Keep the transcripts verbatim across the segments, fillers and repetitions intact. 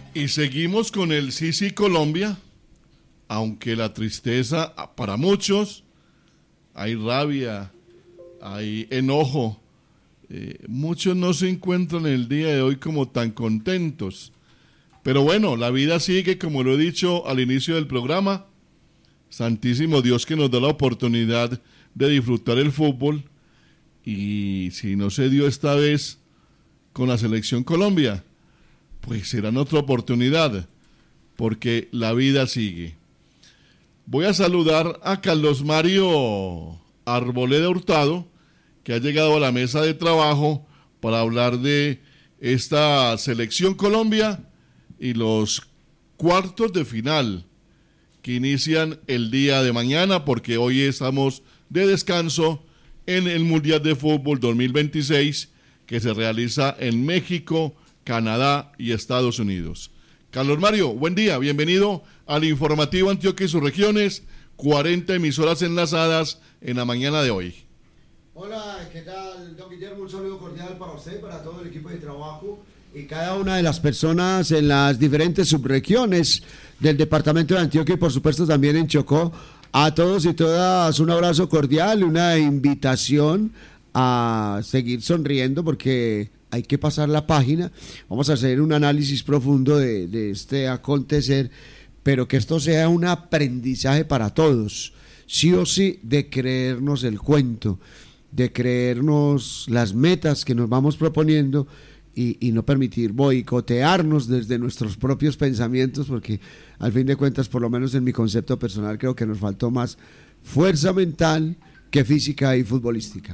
Y seguimos con el Sí, sí, Colombia, aunque la tristeza para muchos, hay rabia, hay enojo, eh, muchos no se encuentran el día de hoy como tan contentos, pero bueno, la vida sigue, como lo he dicho al inicio del programa. Santísimo Dios que nos da la oportunidad de disfrutar el fútbol, y si no se dio esta vez con la selección Colombia, pues será en otra oportunidad, porque la vida sigue. Voy a saludar a Carlos Mario Arboleda Hurtado, que ha llegado a la mesa de trabajo para hablar de esta selección Colombia y los cuartos de final que inician el día de mañana, porque hoy estamos de descanso en el Mundial de Fútbol dos mil veintiséis, que se realiza en México, Canadá y Estados Unidos. Carlos Mario, buen día, bienvenido al informativo Antioquia y sus regiones, cuarenta emisoras enlazadas en la mañana de hoy. Hola, ¿qué tal, don Guillermo? Un saludo cordial para usted, para todo el equipo de trabajo y cada una de las personas en las diferentes subregiones del departamento de Antioquia y por supuesto también en Chocó. A todos y todas un abrazo cordial, una invitación a seguir sonriendo porque hay que pasar la página. Vamos a hacer un análisis profundo de, de este acontecer, pero que esto sea un aprendizaje para todos, sí o sí, de creernos el cuento, de creernos las metas que nos vamos proponiendo y, y no permitir boicotearnos desde nuestros propios pensamientos, porque al fin de cuentas, por lo menos en mi concepto personal, creo que nos faltó más fuerza mental que física y futbolística.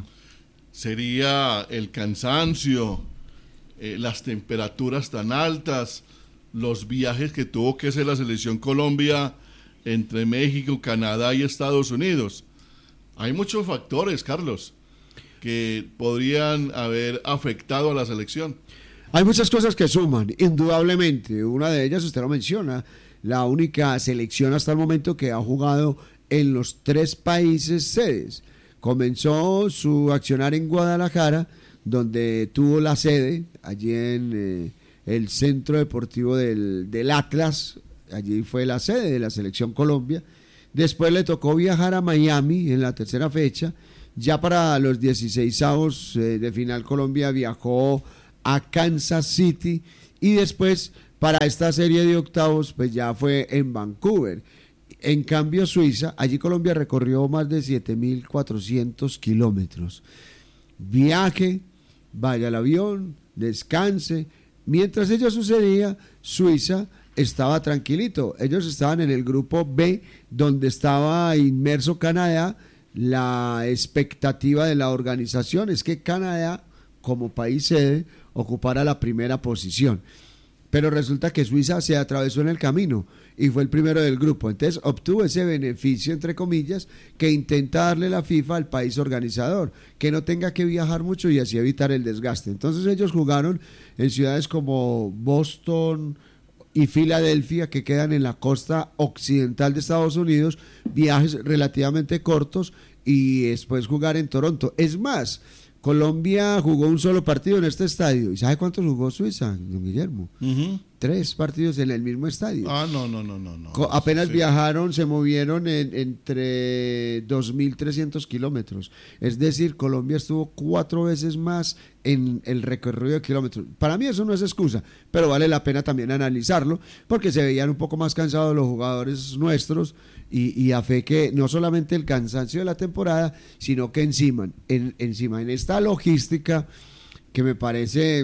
Sería el cansancio, eh, las temperaturas tan altas, los viajes que tuvo que hacer la selección Colombia entre México, Canadá y Estados Unidos. Hay muchos factores, Carlos, que podrían haber afectado a la selección. Hay muchas cosas que suman, indudablemente. Una de ellas, usted lo menciona, la única selección hasta el momento que ha jugado en los tres países sedes. Comenzó su accionar en Guadalajara, donde tuvo la sede, allí en eh, el Centro Deportivo del, del Atlas, allí fue la sede de la Selección Colombia. Después le tocó viajar a Miami en la tercera fecha. Ya para los dieciseisavos eh, de final Colombia viajó a Kansas City y después para esta serie de octavos pues ya fue en Vancouver. En cambio Suiza, allí Colombia recorrió más de siete mil cuatrocientos kilómetros. Viaje, vaya al avión, descanse. Mientras ello sucedía, Suiza estaba tranquilito. Ellos estaban en el grupo B, donde estaba inmerso Canadá. La expectativa de la organización es que Canadá, como país sede, ocupara la primera posición. Pero resulta que Suiza se atravesó en el camino y fue el primero del grupo. Entonces obtuvo ese beneficio, entre comillas, que intenta darle la FIFA al país organizador, que no tenga que viajar mucho y así evitar el desgaste. Entonces ellos jugaron en ciudades como Boston y Filadelfia, que quedan en la costa occidental de Estados Unidos, viajes relativamente cortos, y después jugar en Toronto. Es más, Colombia jugó un solo partido en este estadio. ¿Y sabe cuántos jugó Suiza, don Guillermo? Uh-huh. Tres partidos en el mismo estadio. Ah, no, no, no, no. no. Co- apenas sí. Viajaron, se movieron en, entre dos mil trescientos kilómetros. Es decir, Colombia estuvo cuatro veces más en el recorrido de kilómetros. Para mí eso no es excusa, pero vale la pena también analizarlo, porque se veían un poco más cansados los jugadores nuestros y, y a fe que no solamente el cansancio de la temporada, sino que encima, en, encima en esta logística que me parece,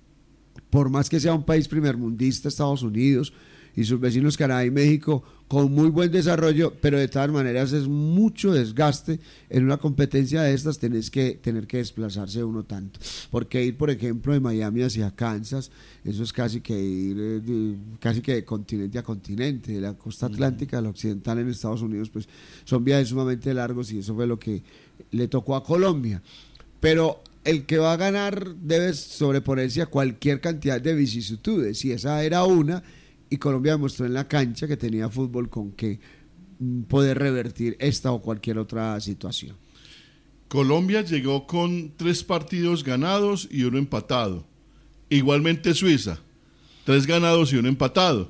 por más que sea un país primermundista, Estados Unidos y sus vecinos Canadá y México, con muy buen desarrollo, pero de todas maneras es mucho desgaste. En una competencia de estas tenés que tener que desplazarse uno tanto, porque ir por ejemplo de Miami hacia Kansas, eso es casi que ir eh, de, casi que de continente a continente, de la costa atlántica a la occidental en Estados Unidos, pues son viajes sumamente largos y eso fue lo que le tocó a Colombia. Pero el que va a ganar debe sobreponerse a cualquier cantidad de vicisitudes, y esa era una. Y Colombia demostró en la cancha que tenía fútbol con que poder revertir esta o cualquier otra situación. Colombia llegó con tres partidos ganados y uno empatado. Igualmente Suiza. tres ganados y un empatado.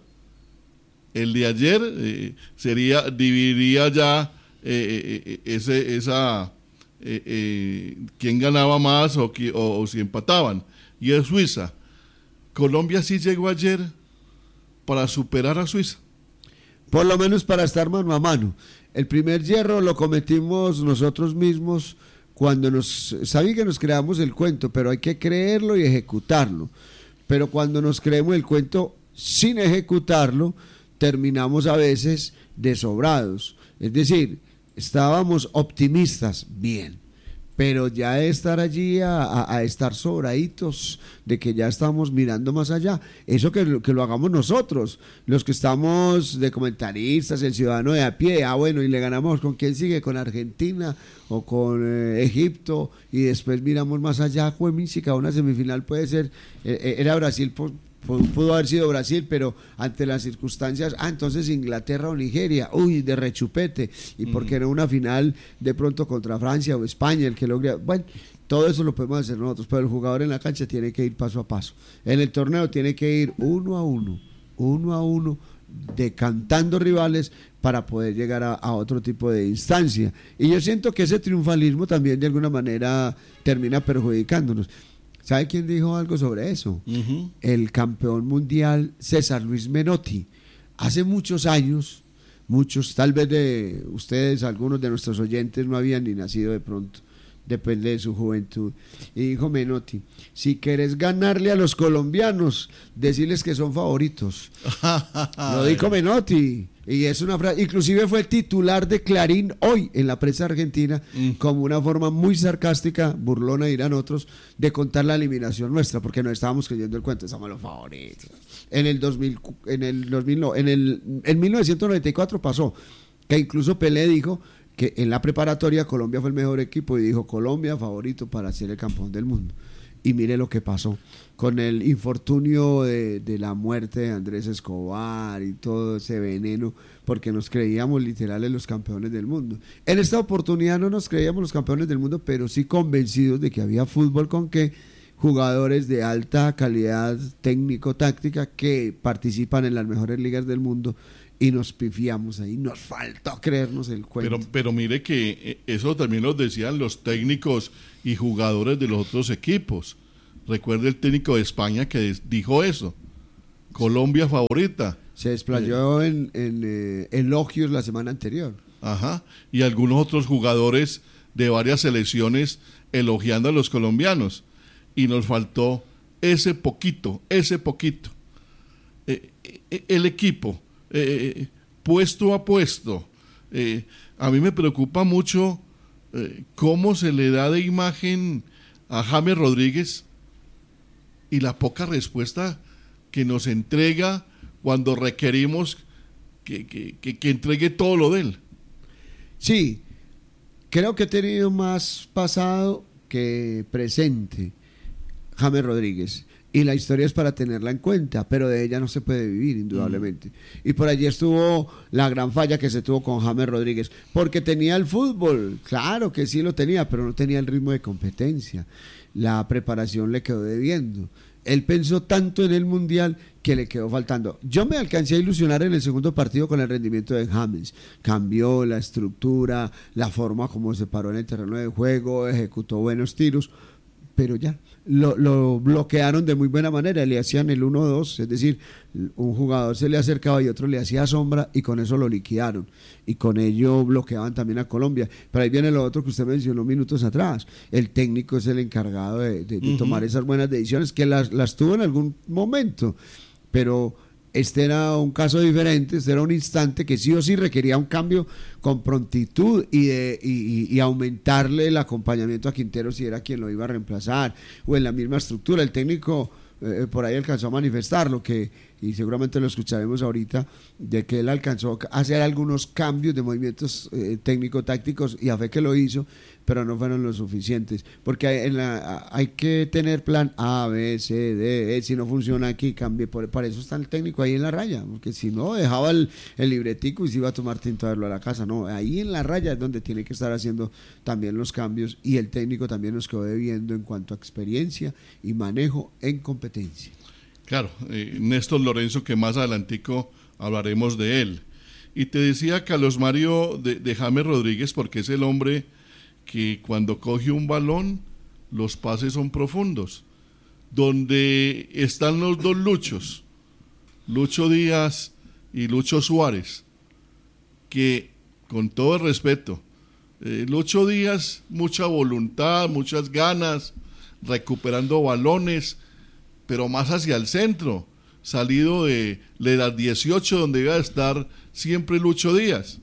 El de ayer eh, sería dividiría ya eh, eh, ese, esa eh, eh, quién ganaba más o, o, o si empataban. Y es Suiza. Colombia sí llegó ayer para superar a Suiza. Por lo menos para estar mano a mano. El primer hierro lo cometimos nosotros mismos cuando nos... Sabí que nos creamos el cuento, pero hay que creerlo y ejecutarlo. Pero cuando nos creemos el cuento sin ejecutarlo, terminamos a veces desobrados. Es decir, estábamos optimistas, bien, pero ya de estar allí a, a, a estar sobraditos, de que ya estamos mirando más allá, eso que, que lo hagamos nosotros, los que estamos de comentaristas, el ciudadano de a pie, ah bueno, y le ganamos, ¿con quién sigue? Con Argentina o con eh, Egipto, y después miramos más allá, juez, si cada una semifinal puede ser, eh, era Brasil por pudo haber sido Brasil, pero ante las circunstancias, ah, entonces Inglaterra o Nigeria, uy, de rechupete, y por qué no una final de pronto contra Francia o España, el que logre, bueno, todo eso lo podemos hacer nosotros, pero el jugador en la cancha tiene que ir paso a paso, en el torneo tiene que ir uno a uno, uno a uno, decantando rivales para poder llegar a, a otro tipo de instancia, y yo siento que ese triunfalismo también de alguna manera termina perjudicándonos. ¿Sabe quién dijo algo sobre eso? Uh-huh. El campeón mundial César Luis Menotti. Hace muchos años, muchos, tal vez de ustedes, algunos de nuestros oyentes no habían ni nacido de pronto, depende de su juventud. Y dijo Menotti, si querés ganarle a los colombianos, decirles que son favoritos. Lo dijo Menotti. Y es una frase, inclusive fue titular de Clarín hoy en la prensa argentina, mm. como una forma muy sarcástica, burlona dirán otros, de contar la eliminación nuestra, porque no estábamos creyendo el cuento, somos los favoritos. En el dos mil, en el dos mil no, en el en mil novecientos noventa y cuatro pasó que incluso Pelé dijo que en la preparatoria Colombia fue el mejor equipo y dijo Colombia favorito para ser el campeón del mundo. Y mire lo que pasó con el infortunio de, de la muerte de Andrés Escobar y todo ese veneno, porque nos creíamos literales los campeones del mundo. En esta oportunidad no nos creíamos los campeones del mundo, pero sí convencidos de que había fútbol con que jugadores de alta calidad técnico-táctica que participan en las mejores ligas del mundo, y nos pifiamos ahí, nos faltó creernos el cuento. Pero, pero mire que eso también lo decían los técnicos y jugadores de los otros equipos. Recuerde el técnico de España que dijo eso, Colombia favorita. Se desplayó eh. en, en eh, elogios la semana anterior. Ajá, y algunos otros jugadores de varias selecciones elogiando a los colombianos. Y nos faltó ese poquito, ese poquito. Eh, eh, el equipo... Eh, puesto a puesto. Eh, a mí me preocupa mucho eh, cómo se le da de imagen a James Rodríguez y la poca respuesta que nos entrega cuando requerimos que, que, que, que entregue todo lo de él. Sí, creo que ha tenido más pasado que presente James Rodríguez. Y la historia es para tenerla en cuenta, pero de ella no se puede vivir, indudablemente. Mm. Y por allí estuvo la gran falla que se tuvo con James Rodríguez, porque tenía el fútbol, claro que sí lo tenía, pero no tenía el ritmo de competencia. La preparación le quedó debiendo. Él pensó tanto en el Mundial que le quedó faltando. Yo me alcancé a ilusionar en el segundo partido con el rendimiento de James. Cambió la estructura, la forma como se paró en el terreno de juego, ejecutó buenos tiros, pero ya, lo, lo bloquearon de muy buena manera, le hacían el uno dos, es decir, un jugador se le acercaba y otro le hacía sombra y con eso lo liquidaron, y con ello bloqueaban también a Colombia. Pero ahí viene lo otro que usted mencionó minutos atrás, el técnico es el encargado de, de, de uh-huh. tomar esas buenas decisiones, que las, las tuvo en algún momento, pero... Este era un caso diferente, este era un instante que sí o sí requería un cambio con prontitud y, de, y, y aumentarle el acompañamiento a Quintero si era quien lo iba a reemplazar, o en la misma estructura. El técnico eh, por ahí alcanzó a manifestarlo, que, y seguramente lo escucharemos ahorita, de que él alcanzó a hacer algunos cambios de movimientos eh, técnico-tácticos, y a fe que lo hizo, pero no fueron los suficientes, porque en la, hay que tener plan A, B, C, D, E, si no funciona aquí, cambie, por, para eso está el técnico ahí en la raya, porque si no, dejaba el, el libretico y se iba a tomar tinto a verlo a la casa. No, ahí en la raya es donde tiene que estar haciendo también los cambios, y el técnico también nos quedó debiendo en cuanto a experiencia y manejo en competencia. Claro, eh, Néstor Lorenzo, que más adelantico hablaremos de él. Y te decía Carlos Mario de, de James Rodríguez, porque es el hombre que cuando coge un balón, los pases son profundos. Donde están los dos Luchos, Lucho Díaz y Lucho Suárez, que con todo el respeto, eh, Lucho Díaz, mucha voluntad, muchas ganas, recuperando balones, pero más hacia el centro, salido de, de las dieciocho donde iba a estar siempre Lucho Díaz.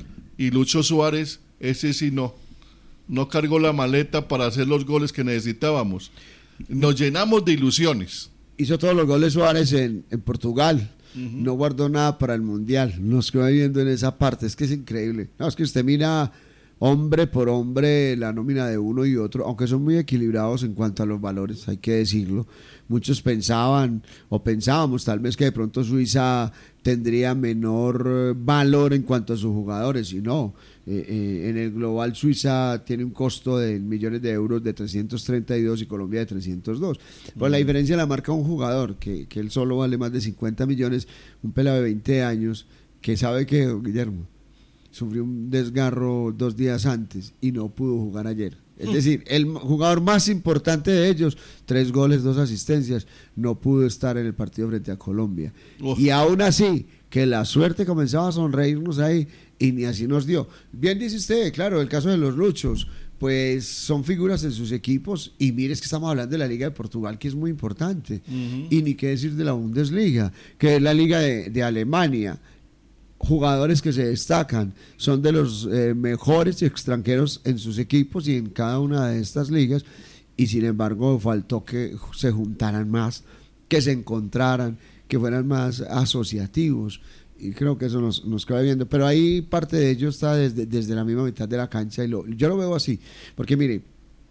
Y Lucho Suárez, ese sí no, no cargó la maleta para hacer los goles que necesitábamos. Nos llenamos de ilusiones. Hizo todos los goles Suárez en, en Portugal. Uh-huh. No guardó nada para el Mundial. Nos quedó viendo en esa parte. Es que es increíble. No, es que usted mira hombre por hombre la nómina de uno y otro, aunque son muy equilibrados en cuanto a los valores, hay que decirlo. Muchos pensaban, o pensábamos tal vez que de pronto Suiza tendría menor valor en cuanto a sus jugadores, y no. Eh, eh, en el global Suiza tiene un costo de millones de euros de trescientos treinta y dos y Colombia de trescientos dos. Pues mm. la diferencia la marca un jugador que, que él solo vale más de cincuenta millones, un pelado de veinte años que sabe que, Guillermo, sufrió un desgarro dos días antes y no pudo jugar ayer. Es mm. decir, el jugador más importante de ellos, tres goles, dos asistencias, no pudo estar en el partido frente a Colombia. Uf. Y aún así, que la suerte comenzaba a sonreírnos ahí y ni así nos dio. Bien dice usted, claro, el caso de los Luchos, pues son figuras en sus equipos, y mire, es que estamos hablando de la Liga de Portugal, que es muy importante, uh-huh. y ni qué decir de la Bundesliga, que es la Liga de, de Alemania. Jugadores que se destacan, son de los eh, mejores extranjeros en sus equipos y en cada una de estas ligas, y sin embargo faltó que se juntaran más, que se encontraran, que fueran más asociativos, y creo que eso nos, nos queda viendo, pero ahí parte de ello está desde, desde la misma mitad de la cancha, y lo, yo lo veo así, porque mire,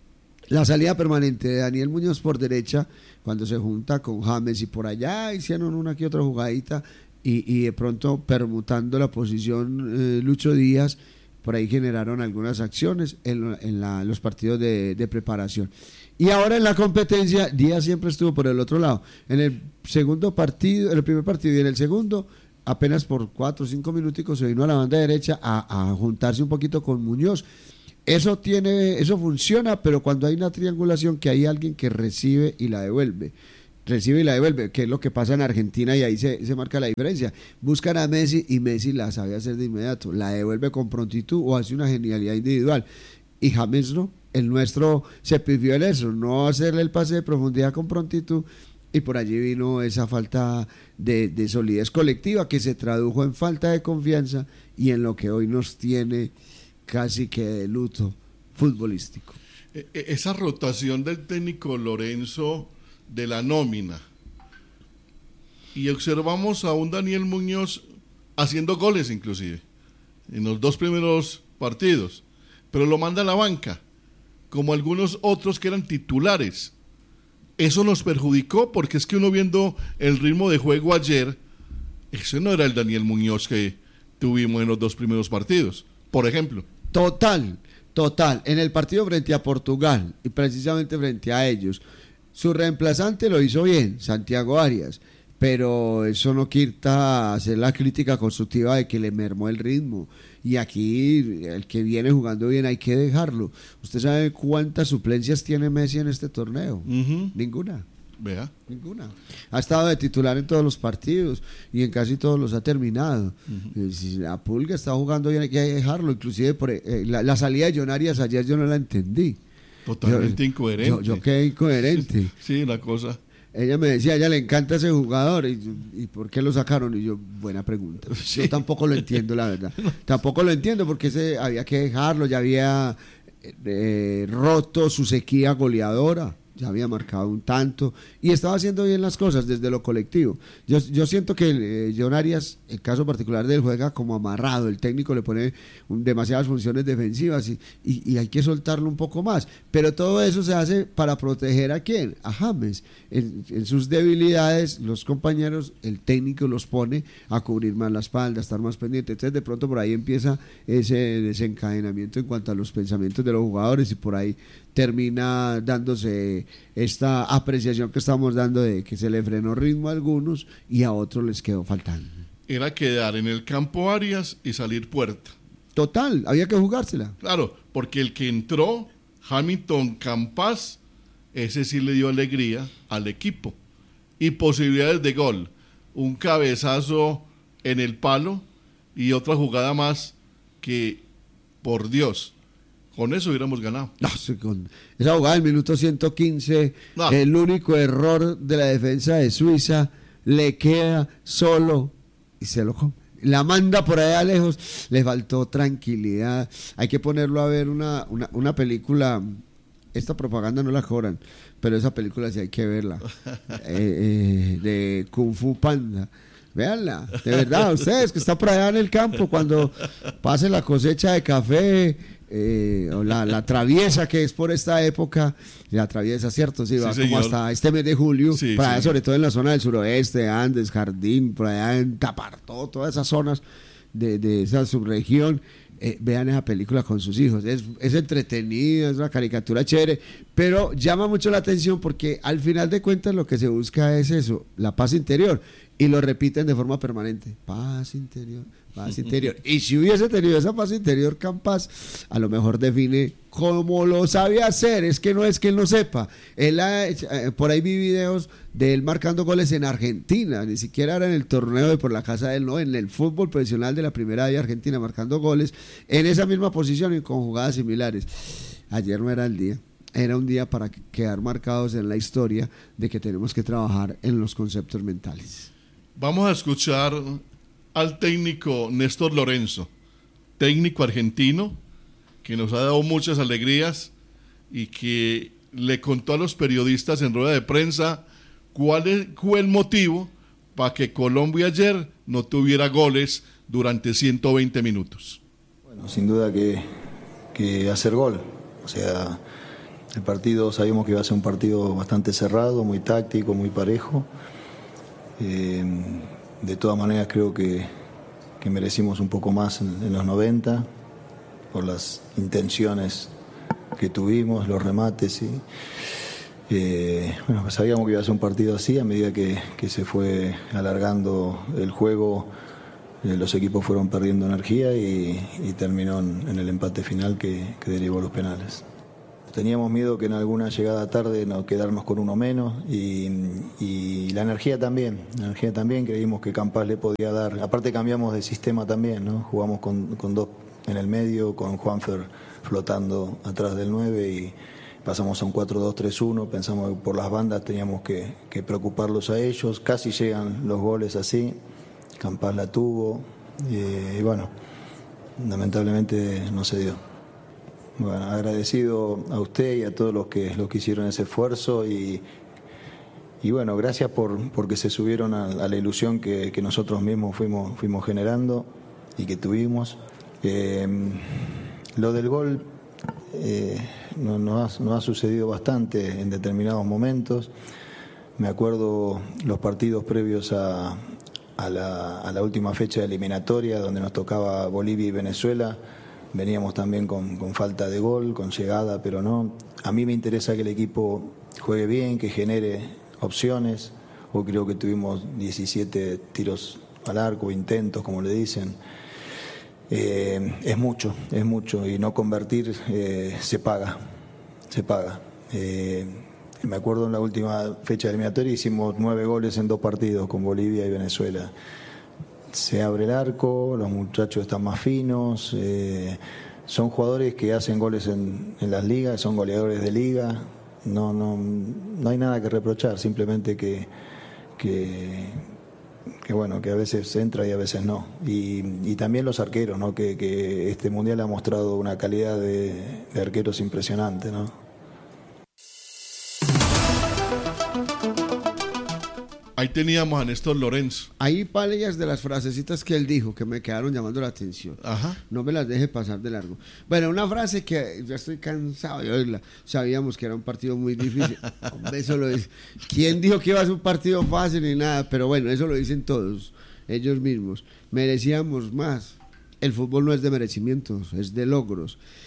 la salida permanente de Daniel Muñoz por derecha, cuando se junta con James, y por allá hicieron una que otra jugadita, y, y de pronto permutando la posición eh, Lucho Díaz, por ahí generaron algunas acciones en, en la, los partidos de, de preparación. Y ahora en la competencia, Díaz siempre estuvo por el otro lado. En el segundo partido, en el primer partido y en el segundo, apenas por cuatro o cinco minuticos se vino a la banda derecha a, a juntarse un poquito con Muñoz. Eso tiene, eso funciona, pero cuando hay una triangulación, que hay alguien que recibe y la devuelve. Recibe y la devuelve, que es lo que pasa en Argentina, y ahí se, se marca la diferencia. Buscan a Messi y Messi la sabe hacer de inmediato, la devuelve con prontitud o hace una genialidad individual. Y James no, el nuestro se pifió en eso, no hacerle el pase de profundidad con prontitud, y por allí vino esa falta de, de solidez colectiva que se tradujo en falta de confianza y en lo que hoy nos tiene casi que de luto futbolístico. Esa rotación del técnico Lorenzo de la nómina, y observamos a un Daniel Muñoz haciendo goles inclusive en los dos primeros partidos, pero lo manda a la banca como algunos otros que eran titulares. Eso nos perjudicó, porque es que uno viendo el ritmo de juego ayer, ese no era el Daniel Muñoz que tuvimos en los dos primeros partidos, por ejemplo. Total, total, en el partido frente a Portugal, y precisamente frente a ellos, su reemplazante lo hizo bien, Santiago Arias, pero eso no quita hacer la crítica constructiva de que le mermó el ritmo. Y aquí el que viene jugando bien hay que dejarlo. ¿Usted sabe cuántas suplencias tiene Messi en este torneo? Uh-huh. Ninguna. Vea. Ninguna. Ha estado de titular en todos los partidos y en casi todos los ha terminado. Uh-huh. Si la Pulga está jugando bien hay que dejarlo. Inclusive por, eh, la, la salida de John Arias ayer yo no la entendí. Totalmente yo, incoherente. Yo, yo quedé incoherente. Sí, sí, la cosa. Ella me decía, a ella le encanta ese jugador, y, y ¿por qué lo sacaron? Y yo, buena pregunta. Sí. Yo tampoco lo entiendo, la verdad. Tampoco lo entiendo, porque ese, había que dejarlo, ya había eh, roto su sequía goleadora, ya había marcado un tanto y estaba haciendo bien las cosas desde lo colectivo. Yo, yo siento que eh, John Arias, el caso particular de él, juega como amarrado, el técnico le pone un, demasiadas funciones defensivas y, y, y hay que soltarlo un poco más, pero todo eso se hace para proteger a quién, a James. En, en sus debilidades los compañeros, el técnico los pone a cubrir más la espalda, a estar más pendiente, entonces de pronto por ahí empieza ese desencadenamiento en cuanto a los pensamientos de los jugadores y por ahí termina dándose esta apreciación que estamos dando de que se le frenó ritmo a algunos y a otros les quedó faltando. Era quedar en el campo Arias y salir puerta. Total, había que jugársela. Claro, porque el que entró, Hamilton Campas, ese sí le dio alegría al equipo y posibilidades de gol. Un cabezazo en el palo y otra jugada más que, por Dios, con eso hubiéramos ganado. No, sí, con esa jugada del minuto ciento quince, no. El único error de la defensa de Suiza, le queda solo y se lo come. La manda por allá lejos, le faltó tranquilidad. Hay que ponerlo a ver una, una, una película. Esta propaganda no la cobran, pero esa película sí hay que verla. eh, eh, de Kung Fu Panda. Véanla, de verdad, ustedes que están por allá en el campo, cuando pase la cosecha de café, eh, o la, la traviesa que es por esta época, la traviesa, ¿cierto? Sí, va sí, como hasta este mes de julio, sí, para allá, sí. sobre todo en la zona del suroeste, Andes, Jardín, por allá en Tapartó, todas esas zonas de, de esa subregión. Eh, vean esa película con sus hijos, es, es entretenida, es una caricatura chévere, pero llama mucho la atención porque al final de cuentas lo que se busca es eso, la paz interior, y lo repiten de forma permanente, paz interior, paz interior, y si hubiese tenido esa paz interior Campas, a lo mejor define como lo sabe hacer, es que no es que él no sepa, él ha, eh, por ahí vi videos de él marcando goles en Argentina, ni siquiera era en el torneo de por la casa de él, no, en el fútbol profesional de la primera de Argentina, marcando goles en esa misma posición y con jugadas similares. Ayer no era el día, era un día para quedar marcados en la historia de que tenemos que trabajar en los conceptos mentales. Vamos a escuchar al técnico Néstor Lorenzo, técnico argentino, que nos ha dado muchas alegrías y que le contó a los periodistas en rueda de prensa cuál fue el motivo para que Colombia ayer no tuviera goles durante ciento veinte minutos. Bueno, sin duda que, que hacer gol, o sea, el partido sabíamos que iba a ser un partido bastante cerrado, muy táctico, muy parejo. Eh, de todas maneras creo que, que merecimos un poco más en, en los noventa por las intenciones que tuvimos, los remates y eh, bueno, sabíamos que iba a ser un partido así. A medida que, que se fue alargando el juego, eh, los equipos fueron perdiendo energía y, y terminó en, en el empate final que, que derivó los penales. Teníamos miedo que en alguna llegada tarde no quedarnos con uno menos y, y la energía también, la energía también creímos que Campas le podía dar. Aparte cambiamos de sistema también, ¿no? Jugamos con, con dos en el medio, con Juanfer flotando atrás del nueve y pasamos a un cuatro dos tres uno. Pensamos que por las bandas teníamos que, que preocuparlos a ellos. Casi llegan los goles así, Campas la tuvo y, y bueno, lamentablemente no se dio. Bueno, agradecido a usted y a todos los que, los que hicieron ese esfuerzo y, y bueno, gracias por porque se subieron a, a la ilusión que, que nosotros mismos fuimos, fuimos generando y que tuvimos. Eh, lo del gol eh, nos no ha, no ha sucedido bastante en determinados momentos. Me acuerdo los partidos previos a, a, la, a la última fecha de eliminatoria donde nos tocaba Bolivia y Venezuela. Veníamos también con, con falta de gol, con llegada, pero no. A mí me interesa que el equipo juegue bien, que genere opciones. Hoy creo que tuvimos diecisiete tiros al arco, intentos, como le dicen. Eh, es mucho, es mucho. Y no convertir eh, se paga, se paga. Eh, me acuerdo en la última fecha eliminatoria hicimos nueve goles en dos partidos con Bolivia y Venezuela. Se abre el arco, los muchachos están más finos, eh, son jugadores que hacen goles en, en las ligas, son goleadores de liga, no, no, no hay nada que reprochar, simplemente que, que, que bueno, que a veces entra y a veces no. Y, y también los arqueros, ¿no? que, que este mundial ha mostrado una calidad de, de arqueros impresionante, ¿no? Ahí teníamos a Néstor Lorenzo. Hay varias de las frasecitas que él dijo que me quedaron llamando la atención. Ajá. No me las deje pasar de largo. Bueno, una frase que ya estoy cansado de oírla. Sabíamos que era un partido muy difícil. Eso lo dice. ¿Quién dijo que iba a ser un partido fácil ni nada? Pero bueno, eso lo dicen todos, ellos mismos. Merecíamos más. El fútbol no es de merecimientos, es de logros.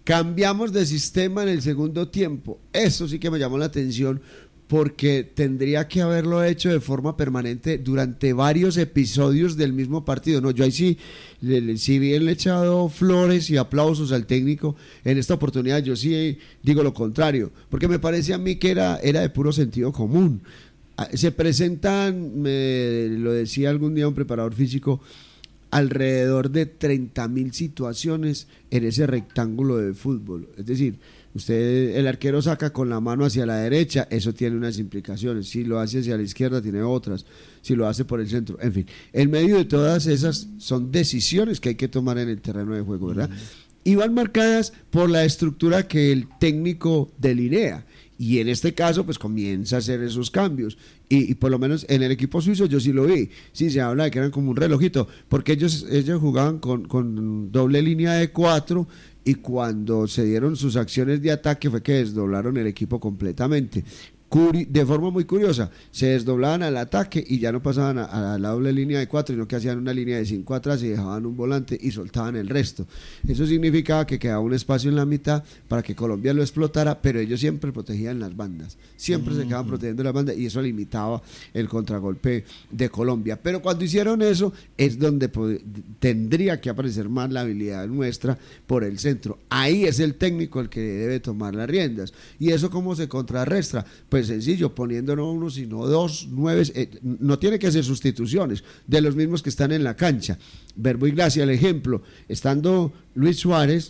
Cambiamos de sistema en el segundo tiempo. Eso sí que me llamó la atención, porque tendría que haberlo hecho de forma permanente durante varios episodios del mismo partido. No, yo ahí sí, le, le, si bien le he echado flores y aplausos al técnico, en esta oportunidad yo sí digo lo contrario, porque me parece a mí que era, era de puro sentido común. Se presentan, me lo decía algún día un preparador físico, alrededor de treinta mil situaciones en ese rectángulo de fútbol. Es decir, usted, el arquero saca con la mano hacia la derecha, eso tiene unas implicaciones. Si lo hace hacia la izquierda, tiene otras. Si lo hace por el centro, en fin. En medio de todas esas son decisiones que hay que tomar en el terreno de juego, ¿verdad? Uh-huh. Y van marcadas por la estructura que el técnico delinea. Y en este caso, pues comienza a hacer esos cambios. Y, y por lo menos en el equipo suizo yo sí lo vi. Sí, se habla de que eran como un relojito, porque ellos, ellos jugaban con, con doble línea de cuatro, y cuando se dieron sus acciones de ataque fue que desdoblaron el equipo completamente. Curi- de forma muy curiosa, se desdoblaban al ataque y ya no pasaban a, a la doble línea de cuatro, sino que hacían una línea de cinco atrás y dejaban un volante y soltaban el resto. Eso significaba que quedaba un espacio en la mitad para que Colombia lo explotara, pero ellos siempre protegían las bandas, siempre uh-huh. se quedaban protegiendo las bandas, y eso limitaba el contragolpe de Colombia. Pero cuando hicieron eso es donde pod- tendría que aparecer más la habilidad nuestra por el centro. Ahí es el técnico el que debe tomar las riendas. ¿Y eso cómo se contrarrestra? Pues sencillo, poniendo no uno sino dos, nueve, eh, no tiene que hacer sustituciones de los mismos que están en la cancha. Verbo y Gracia, el ejemplo, estando Luis Suárez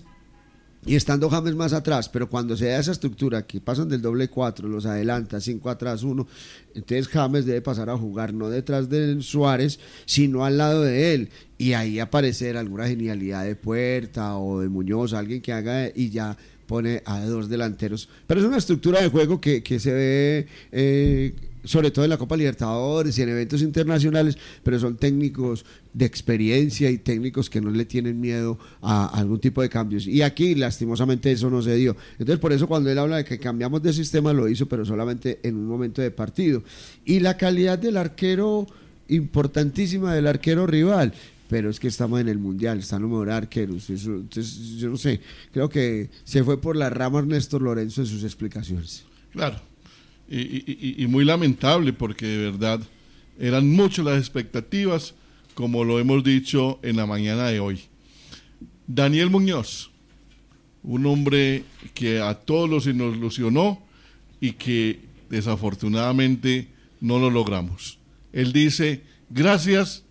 y estando James más atrás, pero cuando se da esa estructura que pasan del doble cuatro, los adelanta, cinco atrás, uno, entonces James debe pasar a jugar no detrás de Suárez, sino al lado de él, y ahí aparecer alguna genialidad de Puerta o de Muñoz, alguien que haga, y ya pone a dos delanteros. Pero es una estructura de juego que, que se ve eh, sobre todo en la Copa Libertadores y en eventos internacionales, pero son técnicos de experiencia y técnicos que no le tienen miedo a, a algún tipo de cambios, y aquí lastimosamente eso no se dio. Entonces por eso cuando él habla de que cambiamos de sistema, lo hizo pero solamente en un momento de partido. Y la calidad del arquero, importantísima, del arquero rival, pero es que estamos en el Mundial, están los mejores arqueros. Eso, entonces, yo no sé, creo que se fue por las ramas Néstor Lorenzo en sus explicaciones. Claro, y, y, y muy lamentable, porque de verdad eran muchas las expectativas, como lo hemos dicho en la mañana de hoy. Daniel Muñoz, un hombre que a todos los ilusionó y que desafortunadamente no lo logramos. Él dice: gracias,